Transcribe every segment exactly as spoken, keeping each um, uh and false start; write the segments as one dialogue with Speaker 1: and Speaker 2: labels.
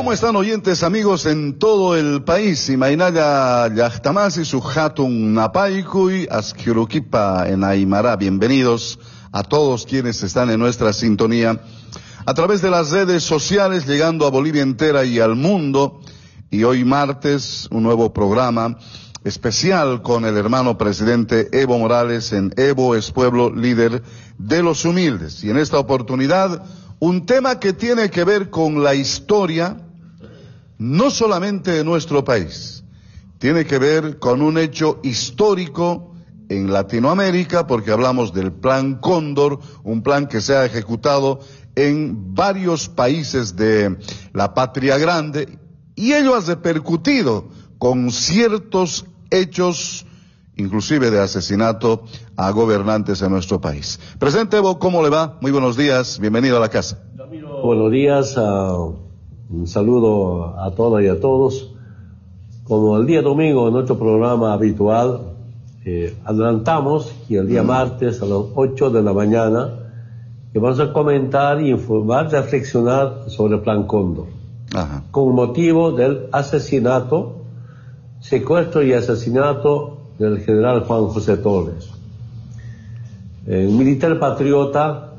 Speaker 1: ¿Cómo están, oyentes, amigos en todo el país? Imainaya Yachtamasi, Suhatun Napaikuy, Asquiruquipa en Aymara. Bienvenidos a todos quienes están en nuestra sintonía a través de las redes sociales, llegando a Bolivia entera y al mundo. Y hoy martes, un nuevo programa especial con el hermano presidente Evo Morales en Evo es Pueblo, líder de los humildes. Y en esta oportunidad, un tema que tiene que ver con la historia, no solamente de nuestro país, tiene que ver con un hecho histórico en Latinoamérica, porque hablamos del Plan Cóndor, un plan que se ha ejecutado en varios países de la patria grande, y ello ha repercutido con ciertos hechos, inclusive de asesinato a gobernantes en nuestro país. Presidente Evo, ¿cómo le va? Muy buenos días, bienvenido a la casa.
Speaker 2: Buenos días, uh, un saludo a todas y a todos. Como el día domingo en nuestro programa habitual, eh, adelantamos que el día mm. martes a las ocho de la mañana que vamos a comentar, informar, reflexionar sobre el Plan Cóndor. Ajá. Con motivo del asesinato, secuestro y asesinato del general Juan José Torres. El militar patriota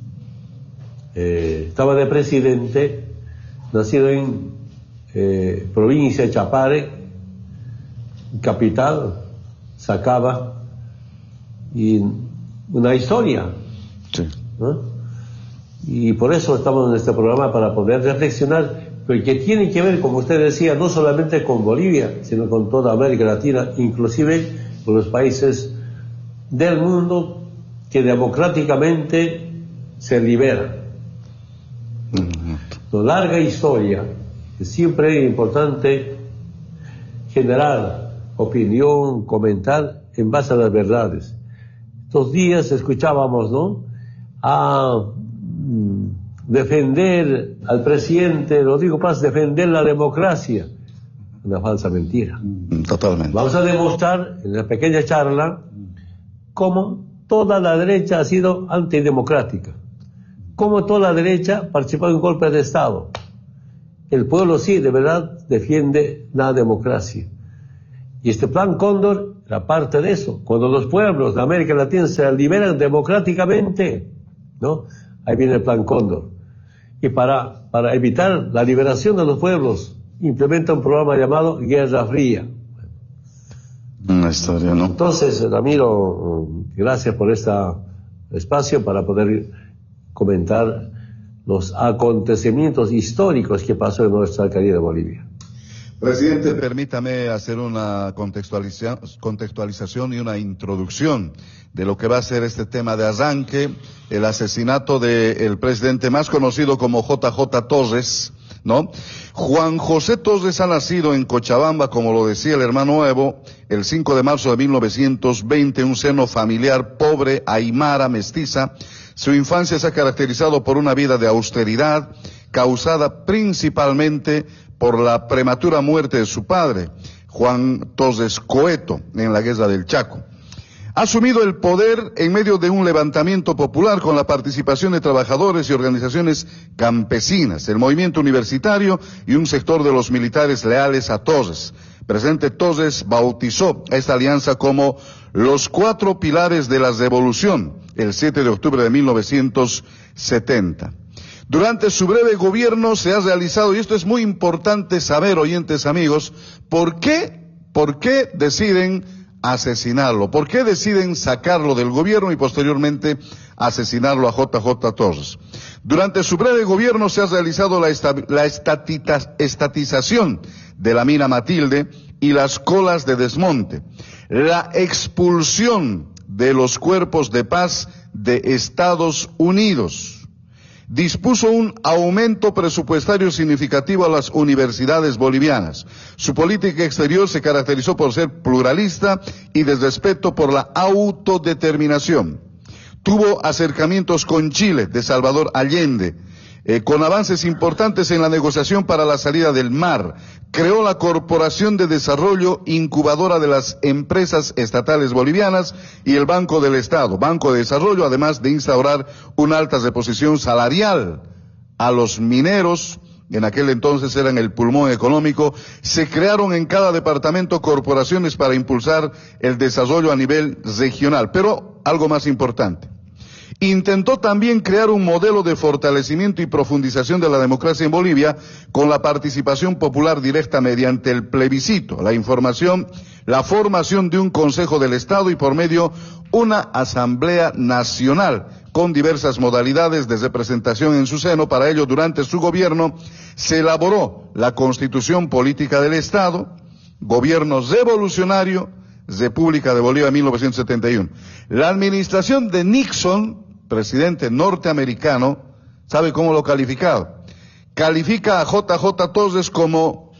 Speaker 2: eh, estaba de presidente, nacido en eh, provincia de Chapare, capital, Sacaba, y una historia. Sí. ¿No? Y por eso estamos en este programa, para poder reflexionar, pero que tiene que ver, como usted decía, no solamente con Bolivia, sino con toda América Latina, inclusive con los países del mundo que democráticamente se liberan. Uh-huh. Una larga historia, que siempre es importante generar opinión, comentar en base a las verdades. Estos días escuchábamos, ¿no?, a mm, defender al presidente, lo digo para defender la democracia. Una falsa mentira.
Speaker 1: Totalmente.
Speaker 2: Vamos a demostrar en la pequeña charla cómo toda la derecha ha sido antidemocrática, cómo toda la derecha participó en golpes de Estado. El pueblo sí, de verdad, defiende la democracia. Y este Plan Cóndor era parte de eso. Cuando los pueblos de América Latina se liberan democráticamente, ¿no?, ahí viene el Plan Cóndor. Y para, para evitar la liberación de los pueblos, implementa un programa llamado Guerra Fría.
Speaker 1: Una historia, ¿no?
Speaker 2: Entonces, Ramiro, gracias por este espacio para poder comentar los acontecimientos históricos que pasó en nuestra querida Bolivia.
Speaker 1: Presidente, permítame hacer una contextualiza- contextualización y una introducción de lo que va a ser este tema de arranque, el asesinato del presidente más conocido como J J Torres, ¿no? Juan José Torres ha nacido en Cochabamba, como lo decía el hermano Evo, el cinco de marzo de mil novecientos veinte, un seno familiar pobre, aymara, mestiza. Su infancia se ha caracterizado por una vida de austeridad, causada principalmente por la prematura muerte de su padre, Juan Torres Coeto, en la guerra del Chaco. Ha asumido el poder en medio de un levantamiento popular con la participación de trabajadores y organizaciones campesinas, el movimiento universitario y un sector de los militares leales a Torres. Presidente Torres bautizó a esta alianza como los cuatro pilares de la revolución, el siete de octubre de mil novecientos setenta. Durante su breve gobierno se ha realizado, y esto es muy importante saber, oyentes amigos, ¿por qué, por qué deciden asesinarlo? ¿Por qué deciden sacarlo del gobierno y posteriormente asesinarlo a J J Torres? Durante su breve gobierno se ha realizado la, esta, la estatita, estatización de la mina Matilde y las colas de desmonte, la expulsión de los cuerpos de paz de Estados Unidos. Dispuso un aumento presupuestario significativo a las universidades bolivianas. Su política exterior se caracterizó por ser pluralista y de respeto por la autodeterminación. Tuvo acercamientos con Chile, de Salvador Allende, eh, con avances importantes en la negociación para la salida del mar. Creó la Corporación de Desarrollo, incubadora de las empresas estatales bolivianas, y el Banco del Estado, Banco de Desarrollo, además de instaurar una alta reposición salarial a los mineros, en aquel entonces eran el pulmón económico. Se crearon en cada departamento corporaciones para impulsar el desarrollo a nivel regional. Pero algo más importante, intentó también crear un modelo de fortalecimiento y profundización de la democracia en Bolivia con la participación popular directa mediante el plebiscito, la información, la formación de un Consejo del Estado y por medio una Asamblea Nacional con diversas modalidades de representación en su seno. Para ello, durante su gobierno se elaboró la Constitución Política del Estado, Gobierno Revolucionario, República de Bolivia mil novecientos setenta y uno. La administración de Nixon, presidente norteamericano, ¿sabe cómo lo calificaba? Califica a J J Torres como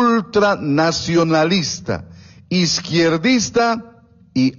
Speaker 1: ultranacionalista, izquierdista y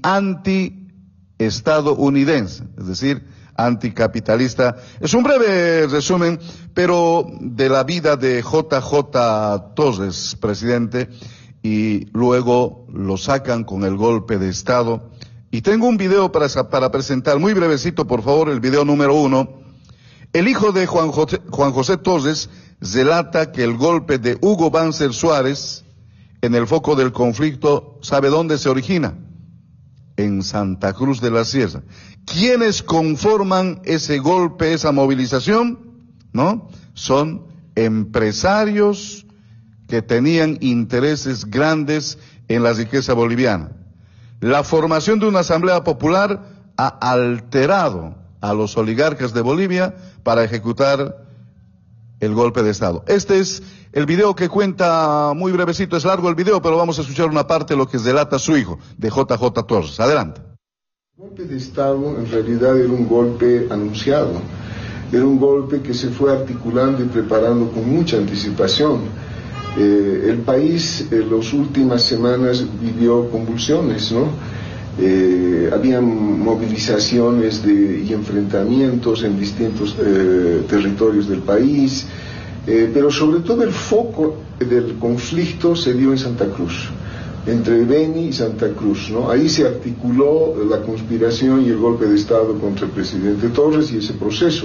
Speaker 1: anti-estadounidense, es decir, anticapitalista. Es un breve resumen, pero de la vida de J J Torres, presidente, y luego lo sacan con el golpe de Estado. Y tengo un video para, para presentar, muy brevecito, por favor, el video número uno. El hijo de Juan José, Juan José Torres relata que el golpe de Hugo Banzer Suárez, en el foco del conflicto, ¿sabe dónde se origina? En Santa Cruz de la Sierra. ¿Quiénes conforman ese golpe, esa movilización? ¿No? Son empresarios que tenían intereses grandes en la riqueza boliviana. La formación de una asamblea popular ha alterado a los oligarcas de Bolivia para ejecutar el golpe de Estado. Este es el video que cuenta, muy brevecito, es largo el video, pero vamos a escuchar una parte de lo que relata su hijo, de J J Torres. Adelante.
Speaker 3: El golpe de Estado en realidad era un golpe anunciado, era un golpe que se fue articulando y preparando con mucha anticipación. Eh, el país en las últimas semanas vivió convulsiones, ¿no? Eh, habían movilizaciones de, y enfrentamientos en distintos eh, territorios del país, eh, pero sobre todo el foco del conflicto se dio en Santa Cruz, entre Beni y Santa Cruz, ¿no? Ahí se articuló la conspiración y el golpe de Estado contra el presidente Torres y ese proceso.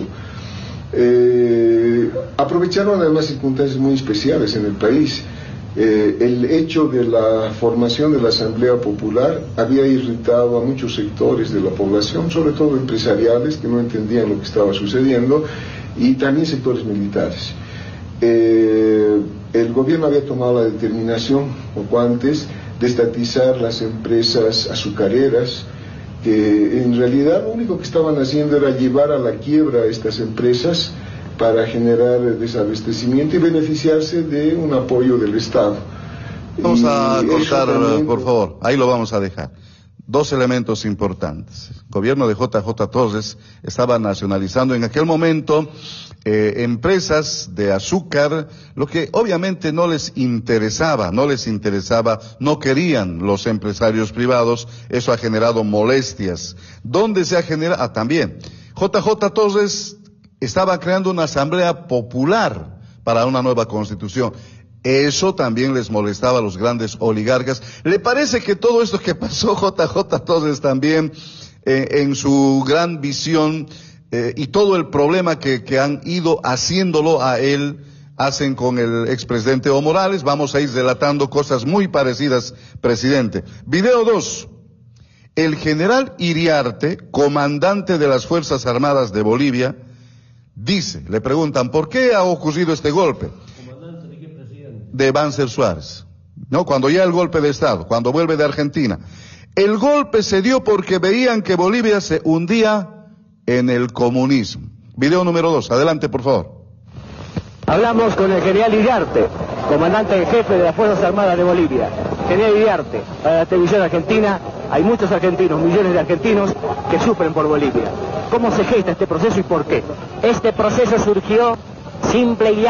Speaker 3: Eh, aprovecharon además circunstancias muy especiales en el país. Eh, el hecho de la formación de la Asamblea Popular había irritado a muchos sectores de la población, sobre todo empresariales que no entendían lo que estaba sucediendo, y también sectores militares. Eh, el gobierno había tomado la determinación, poco antes, de estatizar las empresas azucareras, que en realidad lo único que estaban haciendo era llevar a la quiebra a estas empresas para generar desabastecimiento y beneficiarse de un apoyo del Estado.
Speaker 1: Vamos
Speaker 3: y
Speaker 1: a cortar,
Speaker 3: también...
Speaker 1: por favor, ahí lo vamos a dejar. Dos elementos importantes. El gobierno de J J Torres estaba nacionalizando en aquel momento eh, empresas de azúcar, lo que obviamente no les interesaba, no les interesaba, no querían los empresarios privados. Eso ha generado molestias. ¿Dónde se ha generado? Ah, también. J J Torres estaba creando una asamblea popular para una nueva constitución. Eso también les molestaba a los grandes oligarcas. ¿Le parece que todo esto que pasó J J Torres también eh, en su gran visión eh, y todo el problema que, que han ido haciéndolo a él, hacen con el expresidente Evo Morales? Vamos a ir relatando cosas muy parecidas, presidente. Video dos. El general Iriarte, comandante de las Fuerzas Armadas de Bolivia, dice, le preguntan, ¿por qué ha ocurrido este golpe? De Banzer Suárez, ¿no? Cuando ya el golpe de Estado, cuando vuelve de Argentina. El golpe se dio porque veían que Bolivia se hundía en el comunismo. Video número dos, adelante por favor.
Speaker 4: Hablamos con el general Iriarte, comandante en jefe de las Fuerzas Armadas de Bolivia. General Iriarte, para la televisión argentina, hay muchos argentinos, millones de argentinos que sufren por Bolivia. ¿Cómo se gesta este proceso y por qué? Este proceso surgió simple y